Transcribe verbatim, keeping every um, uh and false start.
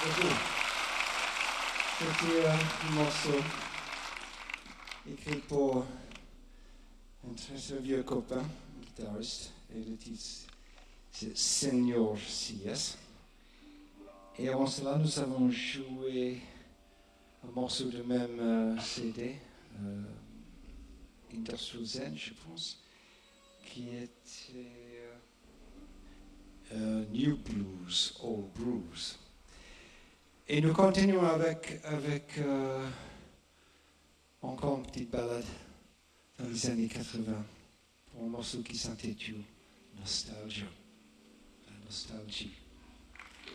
Bravo. C'était un morceau écrit pour un très très vieux copain, guitariste, et le titre c'est Senior C S. Et avant cela, nous avons joué un morceau du même euh, C D, euh, Industrial Zen, je pense, qui était euh, euh, New Blues, Old Blues. Et nous continuons avec, avec euh, encore une petite balade dans les années quatre-vingts pour un morceau qui s'intitule Nostalgia, la nostalgie.